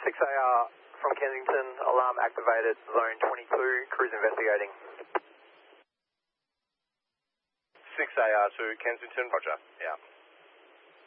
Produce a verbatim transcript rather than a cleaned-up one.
six A R from Kensington, alarm activated, zone twenty-two, crews investigating. six A R to Kensington, roger, yeah.